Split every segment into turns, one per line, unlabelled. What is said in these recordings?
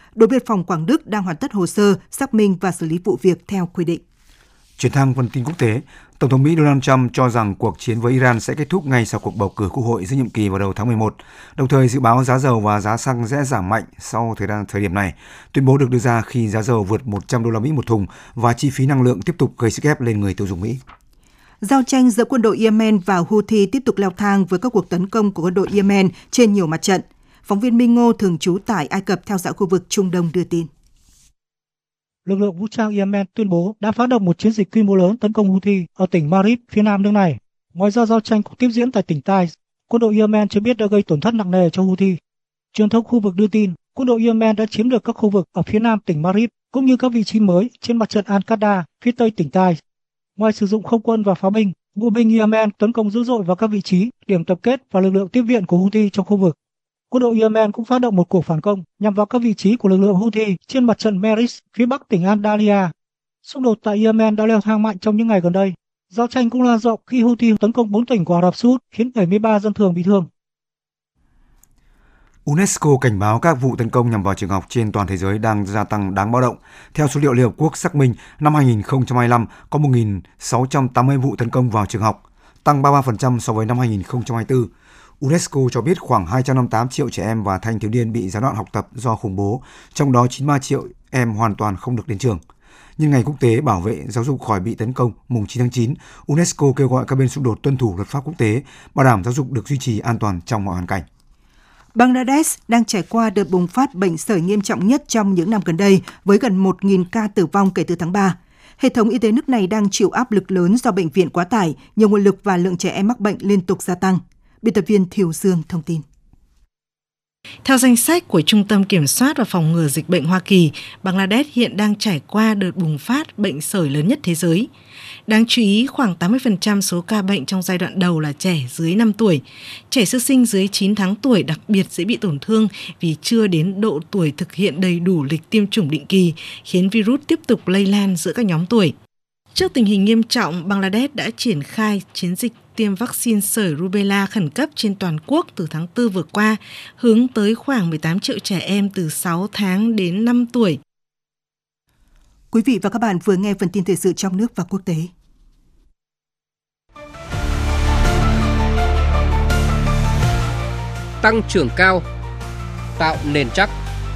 Đồn biên phòng Quảng Đức đang hoàn tất hồ sơ, xác minh và xử lý vụ việc theo quy định.
Chuyển sang phần tin quốc tế, Tổng thống Mỹ Donald Trump cho rằng cuộc chiến với Iran sẽ kết thúc ngay sau cuộc bầu cử Quốc hội giữa nhiệm kỳ vào đầu tháng 11, đồng thời dự báo giá dầu và giá xăng sẽ giảm mạnh sau thời điểm này. Tuyên bố được đưa ra khi giá dầu vượt 100 đô la Mỹ một thùng và chi phí năng lượng tiếp tục gây sức ép lên người tiêu dùng Mỹ.
Giao tranh giữa quân đội Yemen và Houthi tiếp tục leo thang với các cuộc tấn công của quân đội Yemen trên nhiều mặt trận. Phóng viên Minh Ngô thường trú tại Ai Cập theo dõi khu vực Trung Đông đưa tin.
Lực lượng vũ trang Yemen tuyên bố đã phát động một chiến dịch quy mô lớn tấn công Houthi ở tỉnh Marib, phía nam nước này. Ngoài ra, giao tranh cũng tiếp diễn tại tỉnh Taiz. Quân đội Yemen cho biết đã gây tổn thất nặng nề cho Houthi. Truyền thông khu vực đưa tin, quân đội Yemen đã chiếm được các khu vực ở phía nam tỉnh Marib cũng như các vị trí mới trên mặt trận Al-Qadda, phía tây tỉnh Taiz. Ngoài sử dụng không quân và pháo binh, bộ binh Yemen tấn công dữ dội vào các vị trí, điểm tập kết và lực lượng tiếp viện của Houthi trong khu vực. Quân đội Yemen cũng phát động một cuộc phản công nhằm vào các vị trí của lực lượng Houthi trên mặt trận Meris, phía bắc tỉnh Al-Dalia. Xung đột tại Yemen đã leo thang mạnh trong những ngày gần đây. Giao tranh cũng lan rộng khi Houthi tấn công 4 tỉnh của Ả Rập Xê Út, khiến 73 dân thường bị thương.
UNESCO cảnh báo các vụ tấn công nhằm vào trường học trên toàn thế giới đang gia tăng đáng báo động. Theo số liệu Liên Hợp Quốc xác minh, năm 2025 có 1.680 vụ tấn công vào trường học, tăng 33% so với năm 2024. UNESCO cho biết khoảng 258 triệu trẻ em và thanh thiếu niên bị gián đoạn học tập do khủng bố, trong đó 93 triệu em hoàn toàn không được đến trường. Nhân ngày quốc tế bảo vệ giáo dục khỏi bị tấn công mùng 9 tháng 9, UNESCO kêu gọi các bên xung đột tuân thủ luật pháp quốc tế, bảo đảm giáo dục được duy trì an toàn trong mọi hoàn cảnh.
Bangladesh đang trải qua đợt bùng phát bệnh sởi nghiêm trọng nhất trong những năm gần đây, với gần 1.000 ca tử vong kể từ tháng 3. Hệ thống y tế nước này đang chịu áp lực lớn do bệnh viện quá tải, nhiều nguồn lực và lượng trẻ em mắc bệnh liên tục gia tăng. Biên tập viên Thiều Dương thông tin.
Theo danh sách của Trung tâm Kiểm soát và Phòng ngừa Dịch bệnh Hoa Kỳ, Bangladesh hiện đang trải qua đợt bùng phát bệnh sởi lớn nhất thế giới. Đáng chú ý, khoảng 80% số ca bệnh trong giai đoạn đầu là trẻ dưới 5 tuổi. Trẻ sơ sinh dưới 9 tháng tuổi đặc biệt dễ bị tổn thương vì chưa đến độ tuổi thực hiện đầy đủ lịch tiêm chủng định kỳ, khiến virus tiếp tục lây lan giữa các nhóm tuổi. Trước tình hình nghiêm trọng, Bangladesh đã triển khai chiến dịch tiêm vaccine sởi rubella khẩn cấp trên toàn quốc từ tháng 4 vừa qua, hướng tới khoảng 18 triệu trẻ em từ 6 tháng đến 5 tuổi.
Quý vị và các bạn vừa nghe phần tin thời sự trong nước và quốc tế.
Tăng trưởng cao, tạo nền chắc.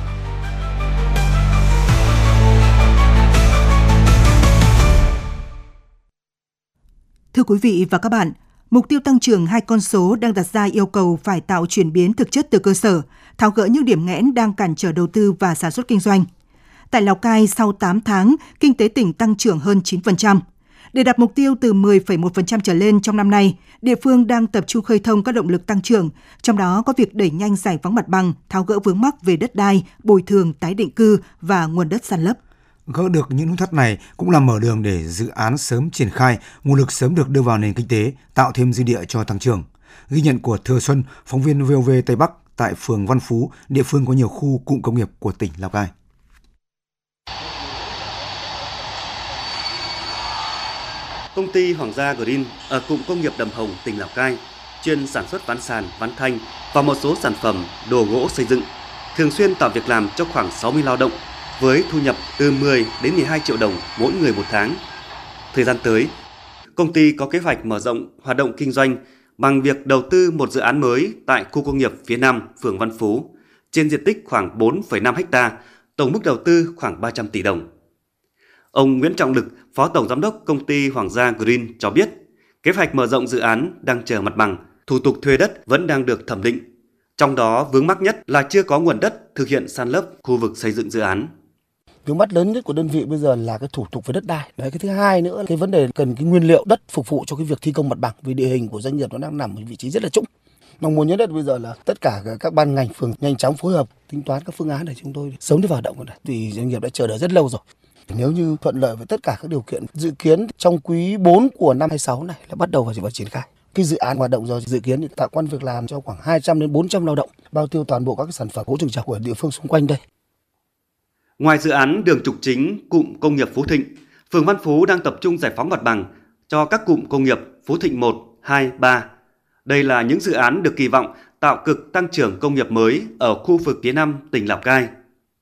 Thưa quý vị và các bạn, mục tiêu tăng trưởng hai con số đang đặt ra yêu cầu phải tạo chuyển biến thực chất từ cơ sở, tháo gỡ những điểm nghẽn đang cản trở đầu tư và sản xuất kinh doanh. Tại Lào Cai, sau 8 tháng, kinh tế tỉnh tăng trưởng hơn 9%. Để đạt mục tiêu từ 10,1% trở lên trong năm nay, địa phương đang tập trung khơi thông các động lực tăng trưởng, trong đó có việc đẩy nhanh giải phóng mặt bằng, tháo gỡ vướng mắc về đất đai, bồi thường, tái định cư và nguồn đất san lấp.
Gỡ được những nút thắt này cũng là mở đường để dự án sớm triển khai, nguồn lực sớm được đưa vào nền kinh tế, tạo thêm dư địa cho tăng trưởng. Ghi nhận của Thừa Xuân, phóng viên VOV Tây Bắc tại phường Văn Phú, địa phương có nhiều khu cụm công nghiệp của tỉnh Lào Cai.
Công ty Hoàng gia Green ở cụm công nghiệp Đầm Hồng, tỉnh Lào Cai chuyên sản xuất ván sàn, ván thanh và một số sản phẩm đồ gỗ xây dựng, thường xuyên tạo việc làm cho khoảng 60 lao động với thu nhập từ 10 đến 12 triệu đồng mỗi người một tháng. Thời gian tới, công ty có kế hoạch mở rộng hoạt động kinh doanh bằng việc đầu tư một dự án mới tại khu công nghiệp phía Nam, phường Văn Phú, trên diện tích khoảng 4,5 ha, tổng mức đầu tư khoảng 300 tỷ đồng. Ông Nguyễn Trọng Lực, Phó Tổng Giám đốc Công ty Hoàng gia Green cho biết, kế hoạch mở rộng dự án đang chờ mặt bằng, thủ tục thuê đất vẫn đang được thẩm định. Trong đó vướng mắc nhất là chưa có nguồn đất thực hiện san lấp khu vực xây dựng dự án.
Vướng mắc lớn nhất của đơn vị bây giờ là cái thủ tục về đất đai. Đấy, cái thứ hai nữa là cái vấn đề cần cái nguyên liệu đất phục vụ cho cái việc thi công mặt bằng, vì địa hình của doanh nghiệp nó đang nằm ở vị trí rất là trũng. Mong muốn nhất bây giờ là tất cả các ban ngành phường nhanh chóng phối hợp tính toán các phương án để chúng tôi sớm đi vào động rồi này. Vì doanh nghiệp đã chờ đợi rất lâu rồi. Nếu như thuận lợi với tất cả các điều kiện, dự kiến trong quý 4 của năm 26 này là bắt đầu vào triển khai. Cái dự án hoạt động do dự kiến tạo công ăn việc làm cho khoảng 200 đến 400 lao động, bao tiêu toàn bộ các sản phẩm gỗ trồng trọt của địa phương xung quanh đây.
Ngoài dự án đường trục chính cụm công nghiệp Phú Thịnh, phường Văn Phú đang tập trung giải phóng mặt bằng cho các cụm công nghiệp Phú Thịnh 1, 2, 3. Đây là những dự án được kỳ vọng tạo cực tăng trưởng công nghiệp mới ở khu vực phía Nam tỉnh Lào Cai.